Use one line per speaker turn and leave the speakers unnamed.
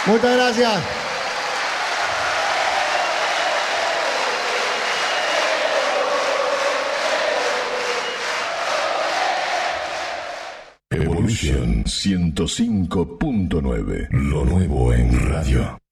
Muchas gracias.
Evolution 105.9. Lo nuevo en radio.